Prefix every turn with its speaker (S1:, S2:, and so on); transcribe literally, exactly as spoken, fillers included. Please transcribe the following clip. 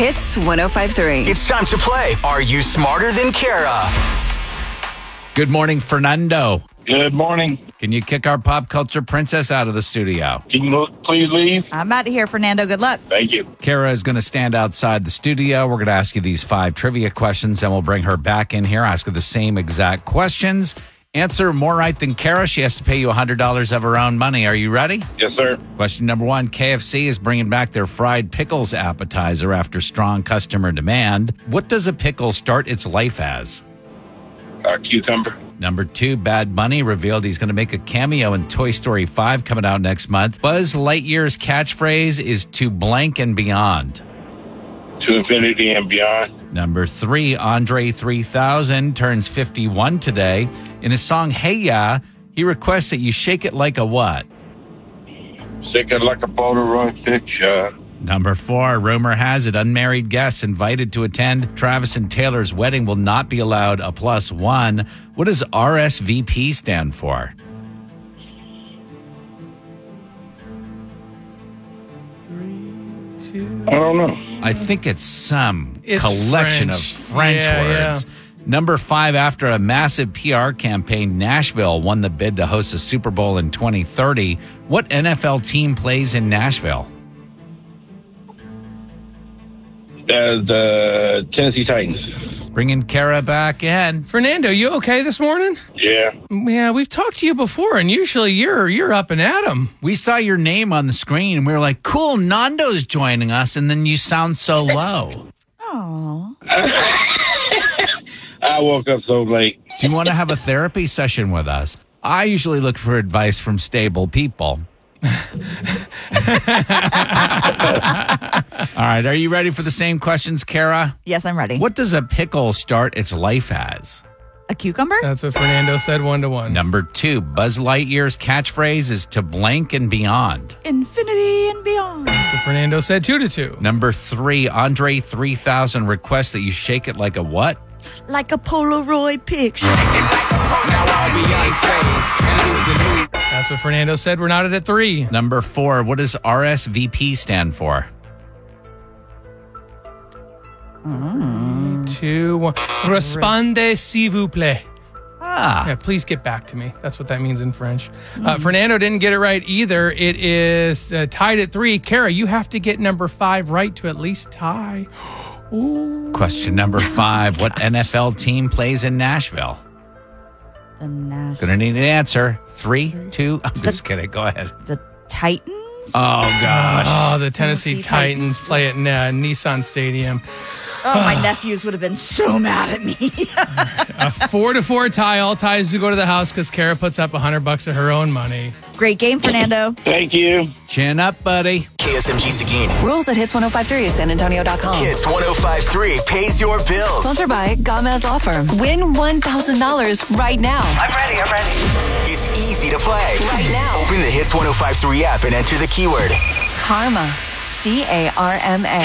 S1: Hits one oh five point three.
S2: It's time to play Are You Smarter Than Kara?
S3: Good morning, Fernando.
S4: Good morning.
S3: Can you kick our pop culture princess out of the studio?
S4: Can you please leave?
S5: I'm out of here, Fernando. Good luck.
S4: Thank you.
S3: Kara is going to stand outside the studio. We're going to ask you these five trivia questions, and we'll bring her back in here, ask her the same exact questions. Answer more right than Kara. She has to pay you one hundred dollars of her own money. Are you ready?
S4: Yes, sir.
S3: Question number one. K F C is bringing back their fried pickles appetizer after strong customer demand. What does a pickle start its life as?
S4: Uh, cucumber.
S3: Number two, Bad Bunny revealed he's going to make a cameo in Toy Story five coming out next month. Buzz Lightyear's catchphrase is to blank and beyond.
S4: To infinity and beyond.
S3: Number three, Andre three thousand turns fifty-one today. In his song Hey Ya, he requests that you shake it like a what?
S4: Sick it like a Polaroid picture.
S3: Number four, rumor has it unmarried guests invited to attend Travis and Taylor's wedding will not be allowed a plus one. What does R S V P stand for?
S4: I don't know.
S3: I think it's some
S6: It's
S3: collection
S6: French.
S3: of French
S6: Yeah,
S3: words. Number five, after a massive P R campaign, Nashville won the bid to host a Super Bowl in twenty thirty. What N F L team plays in Nashville?
S4: Uh, the Tennessee Titans.
S3: Bringing Kara back in.
S6: Fernando, you okay this morning?
S4: Yeah.
S6: Yeah, we've talked to you before, and usually you're you're up and at 'em.
S3: We saw your name on the screen, and we were like, cool, Nando's joining us, and then you sound so low.
S5: Oh.
S4: I woke up so late.
S3: Do you want to have a therapy session with us? I usually look for advice from stable people. All right, are you ready for the same questions, Kara?
S5: Yes, I'm ready.
S3: What does a pickle start its life as?
S5: A cucumber?
S6: That's what Fernando said, one to one.
S3: Number two, Buzz Lightyear's catchphrase is to blank and beyond.
S5: Infinity and beyond.
S6: That's what Fernando said, two to two.
S3: Number three, Andre three thousand requests that you shake it like a what?
S5: Like a Polaroid picture.
S6: That's what Fernando said. We're not at three.
S3: Number four, what does R S V P stand for?
S6: Two, one. Responde, s'il vous plaît.
S3: Ah,
S6: Yeah, please get back to me. That's what that means in French. Uh, Fernando didn't get it right either. It is uh, tied at three. Kara, you have to get number five right to at least tie. Ooh.
S3: question number five, what N F L team plays in Nashville?
S5: The Nash-
S3: Gonna need an answer. Three, two, I'm just kidding. Go ahead.
S5: The Titans?
S3: Oh, gosh.
S6: Oh, the Tennessee,
S5: Tennessee
S6: Titans,
S5: Titans.
S6: play at uh, Nissan Stadium.
S5: Oh, my nephews would have been so mad at me.
S6: A four to four tie. All ties do go to the house because Kara puts up a hundred bucks of her own money.
S5: Great game, Fernando.
S4: Thank you.
S3: Chin up, buddy.
S2: K S M G Seguin.
S1: Rules at hits one oh five point three is san antonio dot com.
S2: Hits one oh five point three pays your bills.
S1: Sponsored by Gomez Law Firm. Win one thousand dollars right now.
S7: I'm ready, I'm ready.
S2: It's easy to play.
S1: Right now.
S2: Open the Hits one oh five point three app and enter the keyword
S1: Karma. C A R M A.